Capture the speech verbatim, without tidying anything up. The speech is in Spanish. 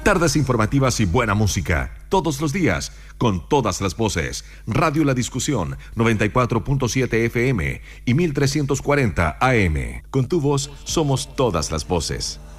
Tardes informativas y buena música, todos los días, con todas las voces. Radio La Discusión, noventa y cuatro punto siete F M y mil trescientos cuarenta A M. Con tu voz somos todas las voces.